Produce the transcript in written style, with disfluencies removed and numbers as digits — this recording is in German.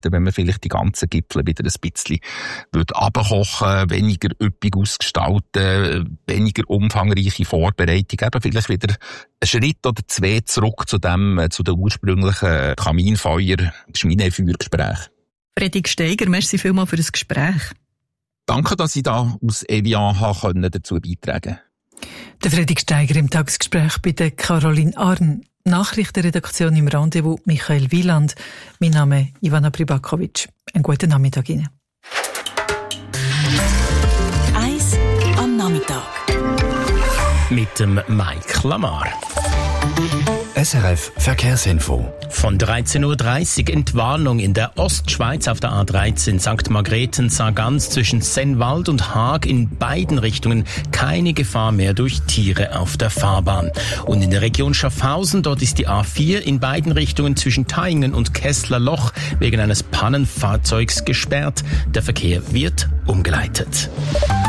wenn man vielleicht die ganzen Gipfel wieder ein bisschen runterkochen, weniger üppig ausgestalten, weniger umfangreiche Vorbereitung, eben vielleicht wieder einen Schritt oder zwei zurück zu den ursprünglichen Kaminfeuer, Schminefeuergespräch. Fredrik Steiger, merci vielmals für das Gespräch. Danke, dass ich da aus Evian dazu beitragen konnte. Der Fredrik Steiger im Tagesgespräch bei der Caroline Arn. Nachrichtenredaktion im Rendezvous Michael Wieland. Mein Name ist Ivana Pribakovic. Einen guten Nachmittag Ihnen. 1 am Nachmittag. Mit dem Mike Lamar. SRF Verkehrsinfo. Von 13.30 Uhr Entwarnung in der Ostschweiz auf der A13 St. Margrethen-Sargans zwischen Sennwald und Haag in beiden Richtungen keine Gefahr mehr durch Tiere auf der Fahrbahn. Und in der Region Schaffhausen, dort ist die A4 in beiden Richtungen zwischen Thaingen und Kesslerloch wegen eines Pannenfahrzeugs gesperrt. Der Verkehr wird umgeleitet.